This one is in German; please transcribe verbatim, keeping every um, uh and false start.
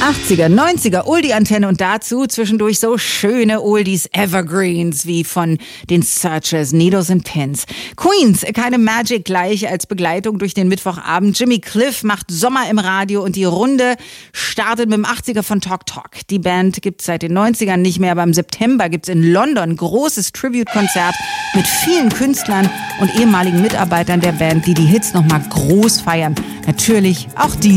achtziger, neunziger, Oldie-Antenne und dazu zwischendurch so schöne Oldies, Evergreens wie von den Searchers, Needles and Pins. Queens, keine Magic gleich als Begleitung durch den Mittwochabend. Jimmy Cliff macht Sommer im Radio und die Runde startet mit dem achtziger von Talk Talk. Die Band gibt's seit den neunzigern nicht mehr, aber im September gibt's in London ein großes Tribute-Konzert mit vielen Künstlern und ehemaligen Mitarbeitern der Band, die die Hits nochmal groß feiern. Natürlich auch die